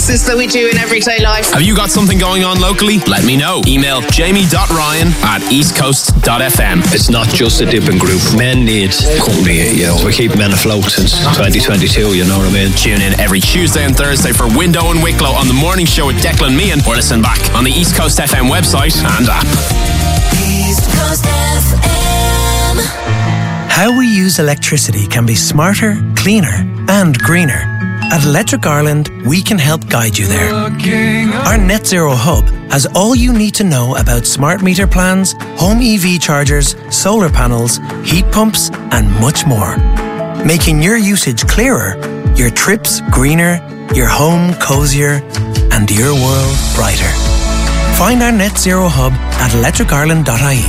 business that we do in everyday life. Have you got something going on locally? Let me know. Email jamie.ryan@eastcoast.fm. It's not just a dipping group. Men need company, you know. We keep men afloat since 2022, you know what I mean? Tune in every Tuesday and Thursday for Window and Wicklow on the morning show with Declan Meehan, or listen back on the East Coast FM website and app. East Coast FM. How we use electricity can be smarter, cleaner and greener. At Electric Ireland, we can help guide you there. Our Net Zero Hub has all you need to know about smart meter plans, home EV chargers, solar panels, heat pumps and much more. Making your usage clearer, your trips greener, your home cozier and your world brighter. Find our Net Zero Hub at electricireland.ie.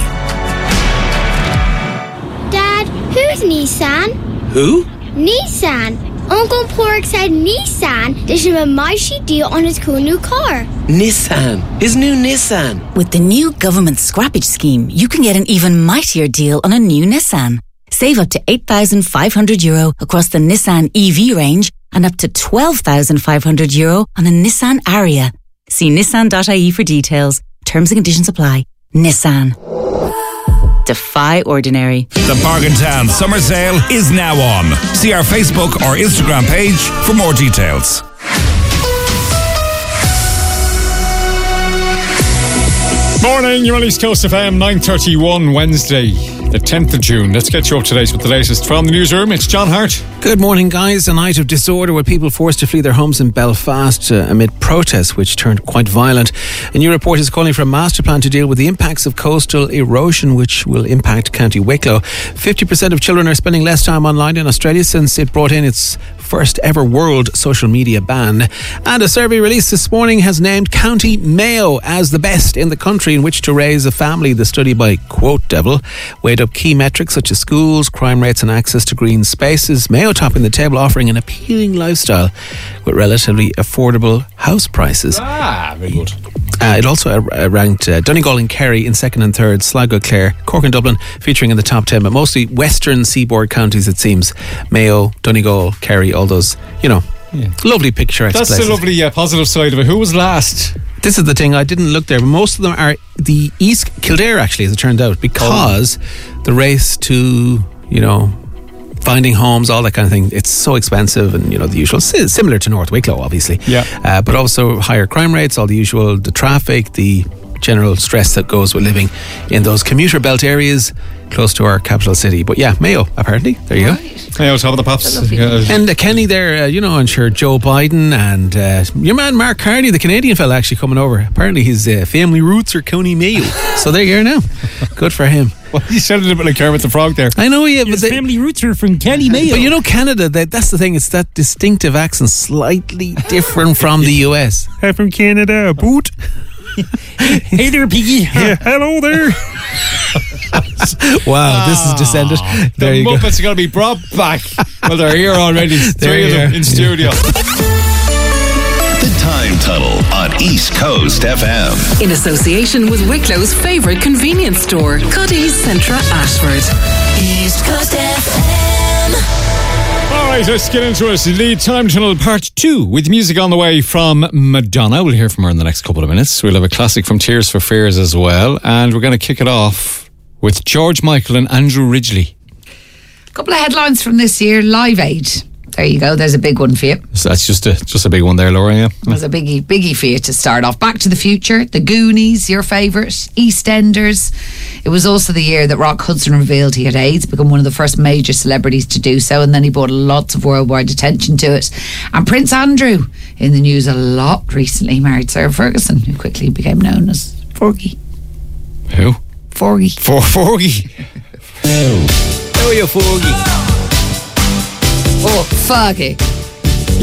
Dad, who's Nissan? Who? Nissan. Uncle Pork said Nissan did him a mighty deal on his cool new car. Nissan. His new Nissan. With the new government scrappage scheme, you can get an even mightier deal on a new Nissan. Save up to €8,500 across the Nissan EV range and up to €12,500 on a Nissan Ariya. See nissan.ie for details. Terms and conditions apply. Nissan. Defy ordinary. The Bargain Town Summer Sale is now on. See our Facebook or Instagram page for more details. Morning, you're on East Coast FM, 9:31 Wednesday, the 10th of June. Let's get you up to date with the latest from the newsroom. It's John Hart. Good morning, guys. A night of disorder with people forced to flee their homes in Belfast amid protests which turned quite violent. A new report is calling for a master plan to deal with the impacts of coastal erosion which will impact County Wicklow. 50% of children are spending less time online in Australia since it brought in its first ever world social media ban. And a survey released this morning has named County Mayo as the best in the country in which to raise a family. The study by Quote Devil weighed up key metrics such as schools, crime rates and access to green spaces. Mayo topping the table, offering an appealing lifestyle with relatively affordable house prices. Very good. It also ranked Donegal and Kerry in second and third, Sligo, Clare, Cork and Dublin featuring in the top 10, but mostly western seaboard counties it seems. Mayo, Donegal, Kerry, all those, lovely picturesque places. That's the lovely positive side of it. Who was last? This is the thing, I didn't look there, but most of them are the East Kildare actually, as it turned out, because the race to, finding homes, all that kind of thing, it's so expensive and, the usual, similar to North Wicklow, obviously. Yeah. But also higher crime rates, all the usual, the traffic, the general stress that goes with living in those commuter belt areas close to our capital city. But yeah, Mayo, apparently. There you go. Mayo, top of the pops. And Kenny there, I'm sure Joe Biden and your man Mark Carney, the Canadian fella, actually coming over. Apparently his family roots are County Mayo. So there you are now. Good for him. Well, you sounded a bit like Kermit the Frog there. I know, yeah. His family roots are from County Mayo. But Canada, that's the thing. It's that distinctive accent, slightly different from the US. From Canada, boot. Hey there, Piggy. Yeah. Hello there. Wow, this is descended. There the you Muppets are going to be brought back. Well, they're here already. Three of them in studio. The Time Tunnel on East Coast FM. In association with Wicklow's favourite convenience store, Cuddy's Centra Ashford. East Coast FM. Alright, let's get into it. The Time Tunnel Part 2 with music on the way from Madonna. We'll hear from her in the next couple of minutes. We'll have a classic from Tears for Fears as well. And we're going to kick it off with George Michael and Andrew Ridgeley. A couple of headlines from this year. Live Aid. There you go. There's a big one for you. So that's just a big one there, Laura, yeah? There's a biggie for you to start off. Back to the Future, The Goonies, your favourite, EastEnders. It was also the year that Rock Hudson revealed he had AIDS, become one of the first major celebrities to do so, and then he brought lots of worldwide attention to it. And Prince Andrew, in the news a lot recently, married Sarah Ferguson, who quickly became known as Fergie. Who? Fergie. Fergie. Oh, you Fergie. Oh, Fergie.